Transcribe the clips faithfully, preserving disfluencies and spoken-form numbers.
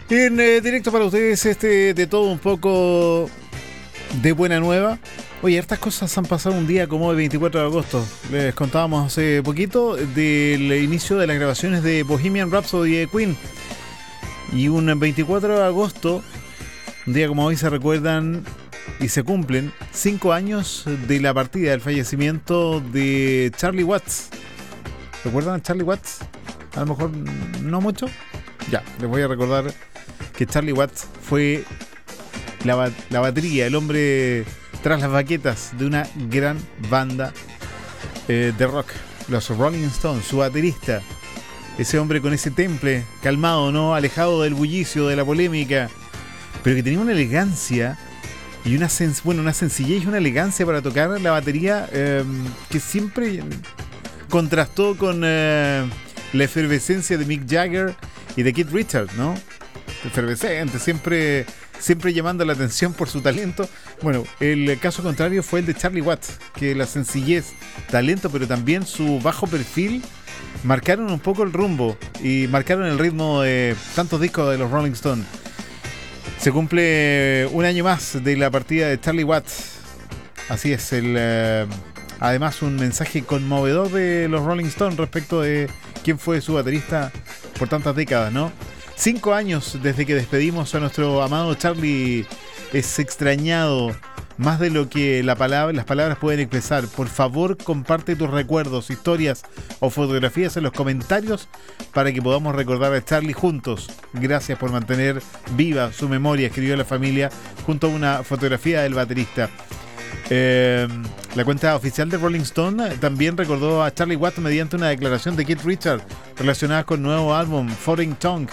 En eh, directo para ustedes, este de todo un poco de buena nueva. Oye, hartas cosas han pasado un día como el veinticuatro de agosto. Les contábamos hace poquito del inicio de las grabaciones de Bohemian Rhapsody de Queen. Y un veinticuatro de agosto, un día como hoy, se recuerdan y se cumplen cinco años de la partida, del fallecimiento de Charlie Watts. ¿Recuerdan a Charlie Watts? A lo mejor no mucho. Ya, les voy a recordar que Charlie Watts fue la, la batería, el hombre tras las baquetas de una gran banda eh, de rock, los Rolling Stones, su baterista, ese hombre con ese temple calmado, ¿no? Alejado del bullicio, de la polémica, pero que tenía una elegancia y una, sens- bueno, una sencillez y una elegancia para tocar la batería eh, que siempre contrastó con eh, la efervescencia de Mick Jagger y de Keith Richards, ¿no? Efervescente, siempre, siempre llamando la atención por su talento. Bueno, el caso contrario fue el de Charlie Watts, que la sencillez, talento, pero también su bajo perfil marcaron un poco el rumbo y marcaron el ritmo de tantos discos de los Rolling Stones. Se cumple un año más de la partida de Charlie Watts. Así es, el eh, además un mensaje conmovedor de los Rolling Stones respecto de quién fue su baterista por tantas décadas, ¿no? Cinco años desde que despedimos a nuestro amado Charlie. Es extrañado más de lo que la palabra, las palabras pueden expresar. Por favor, comparte tus recuerdos, historias o fotografías en los comentarios para que podamos recordar a Charlie juntos. Gracias por mantener viva su memoria, escribió la familia junto a una fotografía del baterista. Eh, la cuenta oficial de Rolling Stone también recordó a Charlie Watts mediante una declaración de Keith Richards relacionada con el nuevo álbum Foreign Tongue.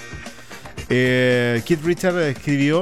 Eh, Keith Richards escribió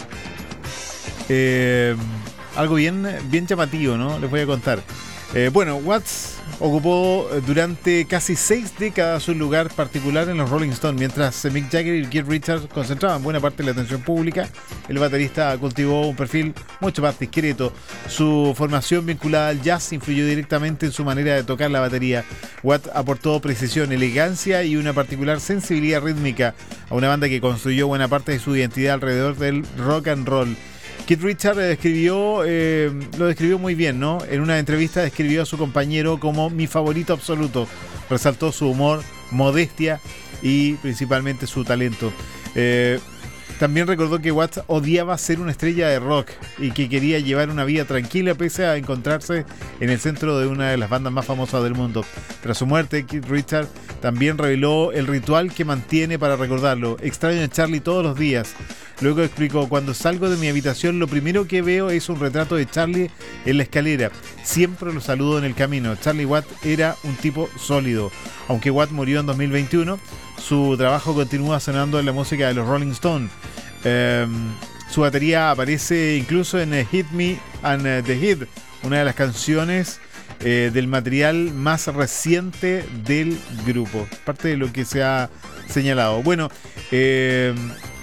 eh, algo bien, bien llamativo, ¿no? Les voy a contar. Eh, bueno, Watts ocupó durante casi seis décadas un lugar particular en los Rolling Stones, mientras Mick Jagger y Keith Richards concentraban buena parte de la atención pública. El baterista cultivó un perfil mucho más discreto. Su formación vinculada al jazz influyó directamente en su manera de tocar la batería. Watts aportó precisión, elegancia y una particular sensibilidad rítmica a una banda que construyó buena parte de su identidad alrededor del rock and roll. Keith Richards describió, eh, lo describió muy bien, ¿no? En una entrevista describió a su compañero como mi favorito absoluto. Resaltó su humor, modestia y principalmente su talento. Eh, también recordó que Watts odiaba ser una estrella de rock y que quería llevar una vida tranquila pese a encontrarse en el centro de una de las bandas más famosas del mundo. Tras su muerte, Keith Richards también reveló el ritual que mantiene para recordarlo. Extraño a Charlie todos los días. Luego explicó, cuando salgo de mi habitación lo primero que veo es un retrato de Charlie en la escalera. Siempre lo saludo en el camino. Charlie Watts era un tipo sólido. Aunque Watts murió en dos mil veintiuno, su trabajo continúa sonando en la música de los Rolling Stones. Eh, su batería aparece incluso en Hit Me and the Hit, una de las canciones eh, del material más reciente del grupo. Parte de lo que se ha señalado. Bueno, eh...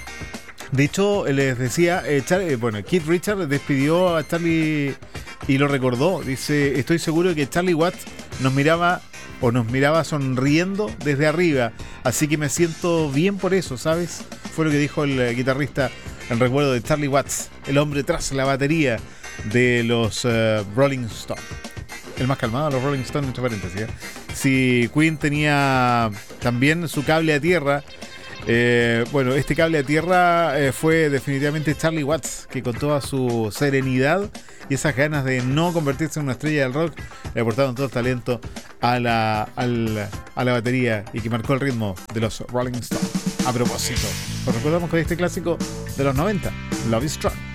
de hecho, les decía, eh, Charlie, bueno, Keith Richards despidió a Charlie y lo recordó. Dice, estoy seguro que Charlie Watts nos miraba o nos miraba sonriendo desde arriba. Así que me siento bien por eso, ¿sabes? Fue lo que dijo el eh, guitarrista en recuerdo de Charlie Watts, el hombre tras la batería de los uh, Rolling Stones. El más calmado de los Rolling Stones, entre paréntesis. ¿eh? Si Queen tenía también su cable a tierra, Eh, bueno, este cable a tierra eh, fue definitivamente Charlie Watts, que con toda su serenidad y esas ganas de no convertirse en una estrella del rock le aportaron todo el talento a la, al, a la batería y que marcó el ritmo de los Rolling Stones. A propósito, os recordamos con este clásico de los noventa, Love is Strong.